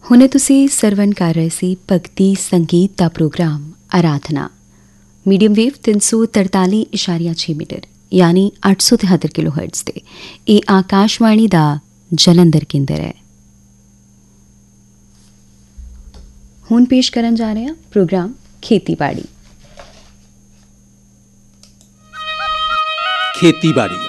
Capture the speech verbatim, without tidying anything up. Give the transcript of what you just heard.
ਹੁਣੇ ਤੁਸੀਂ ਸਰਵਨ ਕਰ ਰਹੇ ਸੀ ਭਗਤੀ ਸੰਗੀਤ ਦਾ ਪ੍ਰੋਗਰਾਮ ਆਰਾਧਨਾ ਮੀਡੀਅਮ ਵੇਵ ਤਿੰਨ ਸੌ ਤਰਤਾਲੀ ਇਸ਼ਾਰੀਆ ਛੇ ਮੀਟਰ ਯਾਨੀ ਅੱਠ ਸੌ ਤਿਹੱਤਰ ਕਿਲੋ ਹਰਟਜ਼ ਤੇ ਇਹ ਆਕਾਸ਼ਵਾਣੀ ਦਾ ਜਲੰਧਰ ਕੇਂਦਰ ਹੈ। ਹੁਣ ਪੇਸ਼ ਕਰਨ ਜਾ ਰਹੇ ਹਾਂ ਪ੍ਰੋਗਰਾਮ ਖੇਤੀਬਾੜੀ। ਖੇਤੀਬਾੜੀ